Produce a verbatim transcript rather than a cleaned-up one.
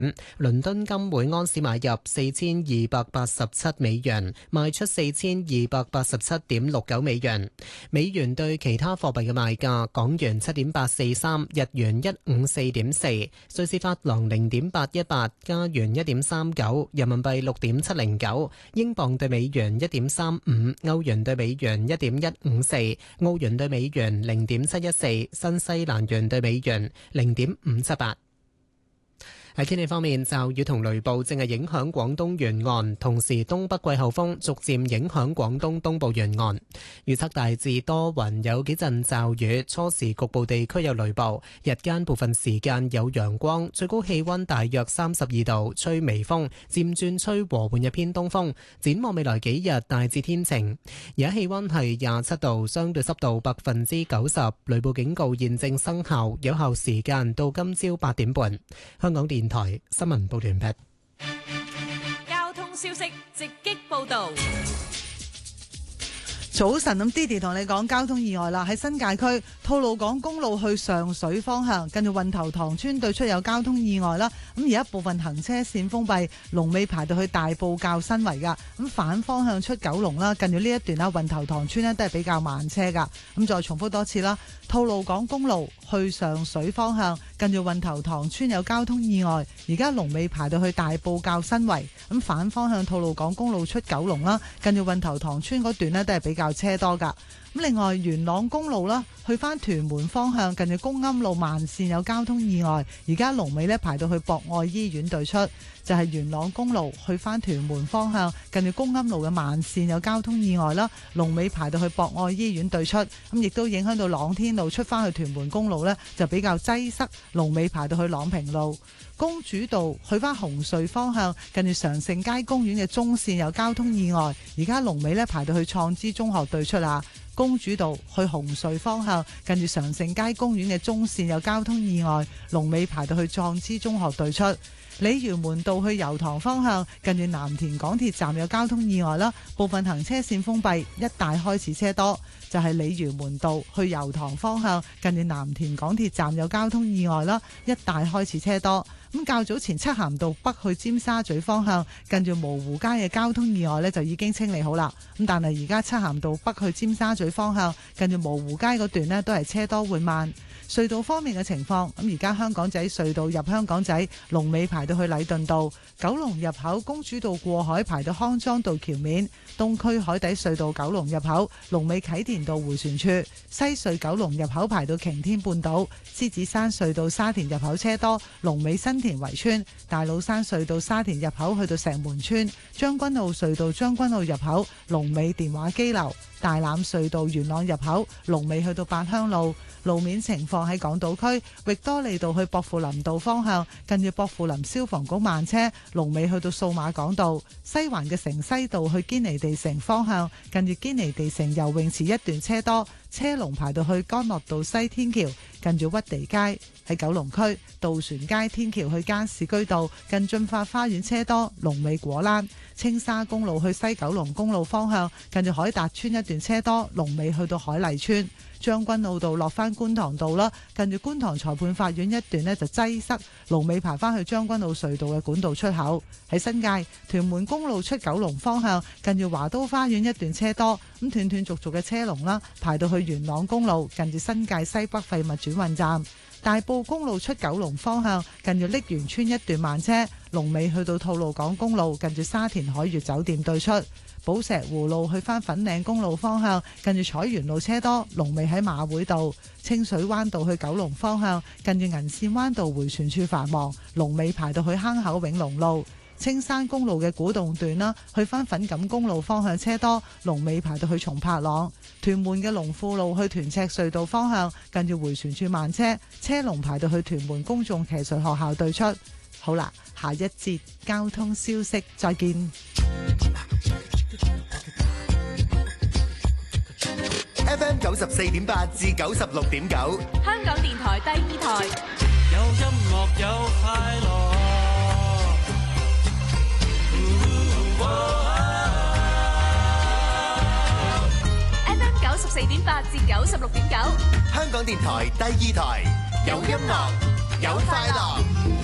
倫敦金每盎司買入四千二百八十七美元，賣出四千二百八十七點六九美元。美元對其他貨幣嘅賣價：港元七點八四三，日元一五四點四，瑞士法郎零點八一八，加元一點三九，人民幣六點七零九，英鎊對美元一點三五，歐元對美元一點一五四，澳元對美元零點七一四，新西蘭元對美元零點五七八。喺天氣方面，驟雨同雷暴正係影響廣東沿岸，同時東北季候風逐漸影響廣東東部沿岸。預測大致多雲，有幾陣驟雨，初時局部地區有雷暴，日間部分時間有陽光，最高氣溫大約三十二度，吹微風，漸轉吹和緩一偏東風。展望未來幾日大致天晴，而家氣溫係廿七度，相對濕度百分之九十，雷暴警告現正生效，有效時間到今朝八點半。香港電電台新聞報完畢。 交通消息直擊報道。 早晨，咁 Didi 同你講交通意外啦，喺新界區吐露港公路去上水方向，近住運頭塘村對出有交通意外啦。咁而家部分行車線封閉，龍尾排到去大埔滘新圍噶。咁反方向出九龍啦，近住呢一段啦，運頭塘村呢都係比較慢車噶。咁再重複多次啦，吐露港公路去上水方向，近住運頭塘村有交通意外，而家龍尾排到去大埔滘新圍。咁反方向吐露港公路出九龍啦，近住運頭塘村嗰段呢都係比較車多噶。咁另外元朗公路啦，去翻屯門方向，近住公庵路慢線有交通意外，而家龍尾呢排到去博愛醫院對出。就係元朗公路去翻屯門方向，近住公庵路嘅慢線有交通意外啦，龍尾排到去博愛醫院對出。咁亦都影響到朗天路出翻去屯門公路呢，就比較擠塞，龍尾排到去朗平路。公主道去翻紅隧方向，近住常盛街公園嘅中線有交通意外，而家龍尾呢排到去創知中學對出啊。公主道去紅隧方向，近住常盛街公園嘅中線有交通意外，龍尾排到去創知中學對出。鯉魚門道去油塘方向，近住藍田港鐵站有交通意外啦，部分行車線封閉，一帶開始車多。就係鯉魚門道去油塘方向，近住藍田港鐵站有交通意外啦，一帶開始車多。咁較早前漆咸道北去尖沙咀方向，近住蕪湖街嘅交通意外呢就已經清理好啦。咁但係而家漆咸道北去尖沙咀方向，近住蕪湖街嗰段呢都係車多緩慢。隧道方面嘅情況，咁而家香港仔隧道入香港仔，龍尾排到去禮頓道；九龍入口公主道過海排到康莊道橋面；東區海底隧道九龍入口，龍尾啟田道迴旋處；西隧九龍入口排到擎天半島；獅子山隧道沙田入口車多，龍尾新田圍村；大老山隧道沙田入口去到石門村；將軍澳隧道將軍澳入口，龍尾電話機樓；大欖隧道元朗入口，龍尾去到八鄉路。路面情況喺港島區域多利道去薄扶林道方向，近住薄扶林消防局慢車，龍尾去到數碼港道；西環嘅城西道去堅尼地城方向，近住堅尼地城游泳池一段車多，車龍排到去干諾道西天橋，近住屈地街。喺九龍區渡船街天橋去加士居道，近駿發花園車多，龍尾果欄；青沙公路去西九龍公路方向，近住海達村一段車多，龍尾去到海麗村。將軍澳道落翻觀塘道啦，近住觀塘裁判法院一段呢就擠塞，龍尾排翻去將軍澳隧道嘅管道出口。喺新界屯門公路出九龍方向，近住華都花園一段車多，咁斷斷續續嘅車龍啦，排到去元朗公路，近住新界西北廢物轉運站。大埔公路出九龍方向，近住瀝源村一段慢車，龍尾去到吐露港公路，近住沙田海悅酒店對出。寶石湖路去返粉嶺公路方向，近住彩園路車多，龍尾喺馬會道；清水灣道去九龍方向，近住銀線灣道迴旋處繁忙，龍尾排到去坑口永隆路；青山公路嘅古洞段啦，去返粉錦公路方向車多，龍尾排到去松柏塱；屯門嘅龍富路去屯赤隧道方向，近住迴旋處慢車，車龍排到去屯門公眾騎術學校對出。好啦，下一節交通消息，再見。 F M 九十四點八至九十六點九， 香港電台第二台， 有音樂有快樂。 F M 九十四點八至九十六點九， 香港電台第二台，有音樂有快樂。